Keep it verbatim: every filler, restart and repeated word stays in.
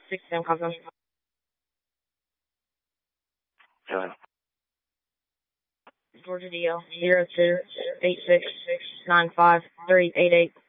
six seven Cosmo. Go ahead. Georgia D L zero two eight six nine five three eight eight.